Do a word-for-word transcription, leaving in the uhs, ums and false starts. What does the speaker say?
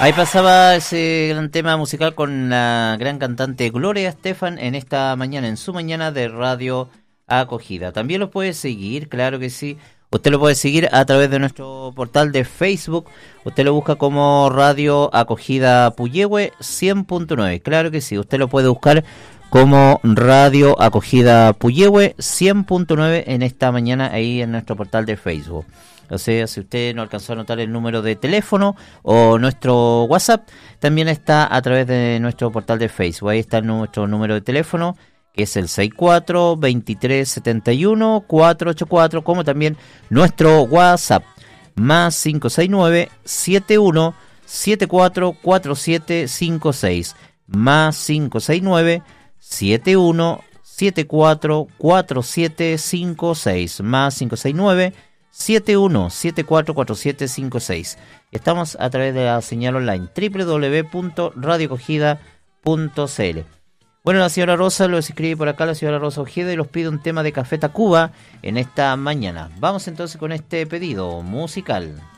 Ahí pasaba ese gran tema musical con la gran cantante Gloria Estefan en esta mañana, en su mañana de Radio Acogida. También lo puede seguir, claro que sí. Usted lo puede seguir a través de nuestro portal de Facebook. Usted lo busca como Radio Acogida Puyehue cien punto nueve. Claro que sí, usted lo puede buscar como Radio Acogida Puyehue cien punto nueve en esta mañana ahí en nuestro portal de Facebook. O sea, si usted no alcanzó a anotar el número de teléfono o nuestro WhatsApp, también está a través de nuestro portal de Facebook. Ahí está nuestro número de teléfono, que es el sesenta y cuatro, veintitrés, setenta y uno, cuatrocientos ochenta y cuatro, como también nuestro WhatsApp, más cinco seis nueve, setenta y uno, setenta y cuatro, cuarenta y siete cincuenta y seis, más cinco seis nueve, setenta y uno, setenta y cuatro, cuarenta y siete cincuenta y seis, más cinco seis nueve, setenta y uno, setenta y cuatro, cuarenta y siete cincuenta y seis. Estamos a través de la señal online doble u doble u doble u punto radio acogida punto c l. Bueno, la señora Rosa lo escribe por acá, la señora Rosa Ojeda, y los pide un tema de Café Tacuba en esta mañana. Vamos entonces con este pedido musical.